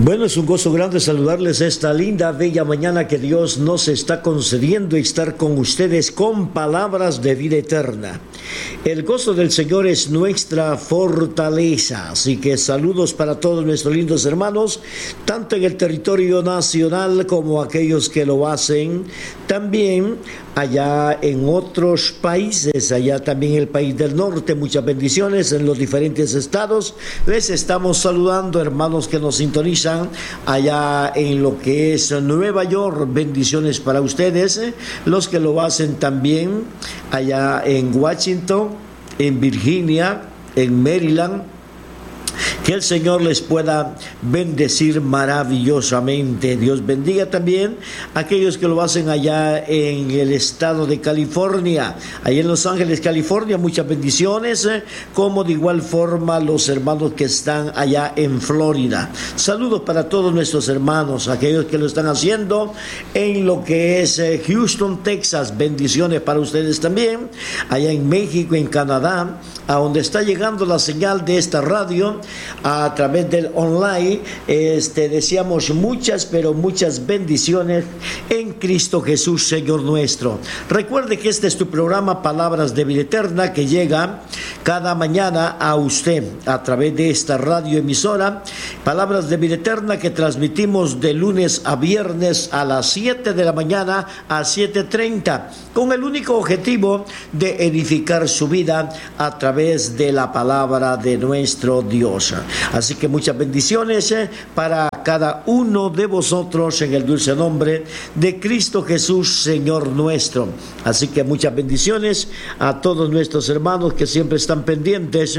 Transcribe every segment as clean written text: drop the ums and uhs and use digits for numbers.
Bueno, es un gozo grande saludarles esta linda, bella mañana que Dios nos está concediendo y estar con ustedes con palabras de vida eterna. El gozo del Señor es nuestra fortaleza, así que saludos para todos nuestros lindos hermanos, tanto en el territorio nacional como aquellos que lo hacen también allá en otros países, allá también en el país del norte. Muchas bendiciones en los diferentes estados. Les estamos saludando, hermanos que nos sintonizan allá en lo que es Nueva York. Bendiciones para ustedes, los que lo hacen también allá en Washington, en Virginia, en Maryland. Que el Señor les pueda bendecir maravillosamente. Dios bendiga también a aquellos que lo hacen allá en el estado de California, allá en Los Ángeles, California. Muchas bendiciones, como de igual forma los hermanos que están allá en Florida. Saludos para todos nuestros hermanos, aquellos que lo están haciendo en lo que es Houston, Texas. Bendiciones para ustedes también, allá en México, en Canadá, a donde está llegando la señal de esta radio a través del online. Deseamos muchas, pero muchas bendiciones en Cristo Jesús, Señor nuestro. Recuerde que este es tu programa Palabras de Vida Eterna, que llega cada mañana a usted a través de esta radio emisora, Palabras de Vida Eterna, que transmitimos de lunes a viernes a las 7 de la mañana a 7:30, con el único objetivo de edificar su vida a través de la palabra de nuestro Dios. Así que muchas bendiciones para cada uno de vosotros en el dulce nombre de Cristo Jesús, Señor nuestro. Así que muchas bendiciones a todos nuestros hermanos que siempre están pendientes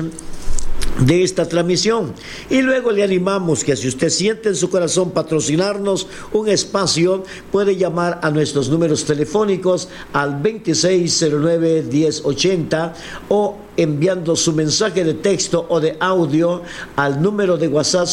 de esta transmisión. Y luego le animamos que si usted siente en su corazón patrocinarnos un espacio, puede llamar a nuestros números telefónicos al 2609-1080 o enviando su mensaje de texto o de audio al número de WhatsApp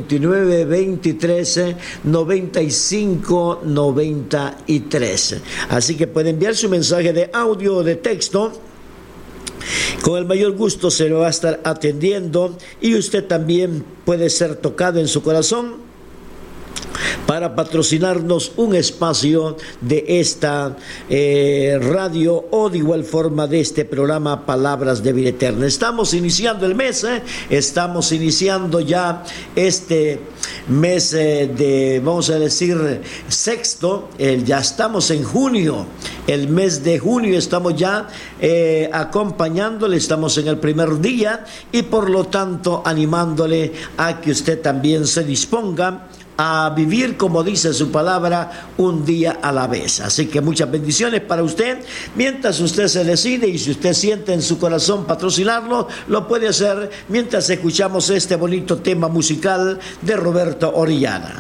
7923-9593. Así que puede enviar su mensaje de audio o de texto. Con el mayor gusto se lo va a estar atendiendo, y usted también puede ser tocado en su corazón para patrocinarnos un espacio de esta radio, o de igual forma de este programa Palabras de Vida Eterna. Estamos iniciando el mes, estamos iniciando ya este mes de, vamos a decir, sexto, ya estamos en junio, el mes de junio estamos ya acompañándole, estamos en el primer día, y por lo tanto animándole a que usted también se disponga a vivir, como dice su palabra, un día a la vez. Así que muchas bendiciones para usted. Mientras usted se decide, y si usted siente en su corazón patrocinarlo, lo puede hacer mientras escuchamos este bonito tema musical de Roberto Orellana.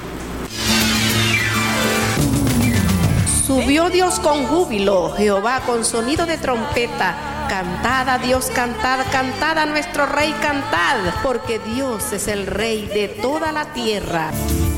Subió Dios con júbilo, Jehová con sonido de trompeta. Cantad a Dios, cantad, cantad a nuestro Rey, cantad, porque Dios es el Rey de toda la tierra.